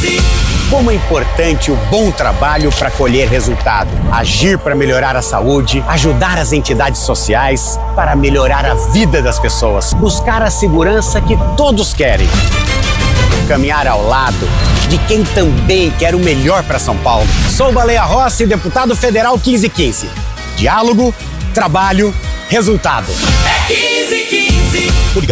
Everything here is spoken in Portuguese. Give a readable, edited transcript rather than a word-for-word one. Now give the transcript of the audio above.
Como é importante o bom trabalho para colher resultado. Agir para melhorar a saúde, ajudar as entidades sociais para melhorar a vida das pessoas. Buscar a segurança que todos querem. Caminhar ao lado de quem também quer o melhor para São Paulo. Sou Baleia Rossi, deputado federal 1515. Diálogo, trabalho, resultado. É 1515.